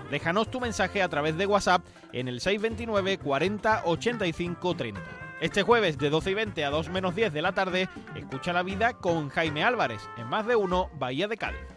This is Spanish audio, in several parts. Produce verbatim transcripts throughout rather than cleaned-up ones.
Déjanos tu mensaje a través de WhatsApp en el seis dos nueve, cuarenta, ochenta y cinco, treinta. Este jueves de doce y veinte a dos menos diez de la tarde, escucha la vida con Jaime Álvarez, en Más de Uno, Bahía de Cádiz.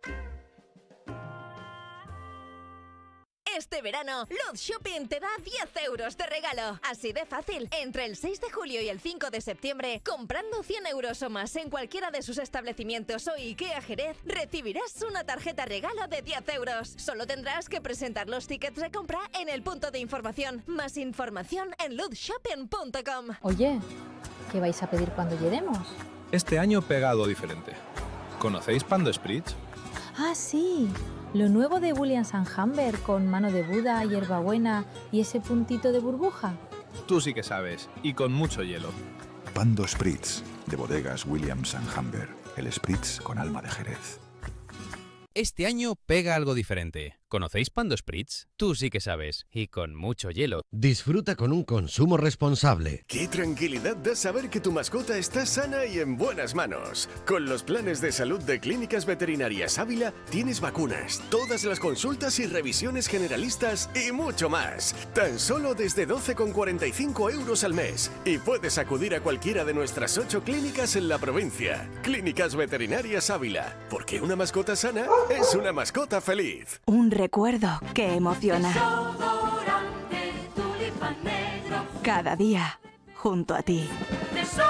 Este verano, Luz Shopping te da diez euros de regalo. Así de fácil. Entre el seis de julio y el cinco de septiembre, comprando cien euros o más en cualquiera de sus establecimientos o IKEA Jerez, recibirás una tarjeta regalo de diez euros. Solo tendrás que presentar los tickets de compra en el punto de información. Más información en luz shopping punto com. Oye, ¿qué vais a pedir cuando lleguemos? Este año pegado diferente. ¿Conocéis Pando Spritz? Ah, sí. Lo nuevo de Williams and Humber con mano de Buda, hierbabuena y ese puntito de burbuja. Tú sí que sabes, y con mucho hielo. Pando Spritz, de bodegas Williams and Humber. El Spritz con alma de Jerez. Este año pega algo diferente. ¿Conocéis Pando Spritz? Tú sí que sabes, y con mucho hielo. Disfruta con un consumo responsable. ¡Qué tranquilidad da saber que tu mascota está sana y en buenas manos! Con los planes de salud de Clínicas Veterinarias Ávila tienes vacunas, todas las consultas y revisiones generalistas y mucho más. Tan solo desde doce con cuarenta y cinco euros al mes. Y puedes acudir a cualquiera de nuestras ocho clínicas en la provincia. Clínicas Veterinarias Ávila. Porque una mascota sana es una mascota feliz. Un recuerdo que emociona. Cada día junto a ti.